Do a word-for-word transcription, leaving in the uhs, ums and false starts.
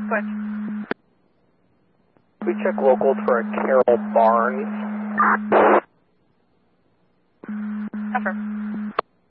Switch. We check locals for a Carol Barnes. Affirm.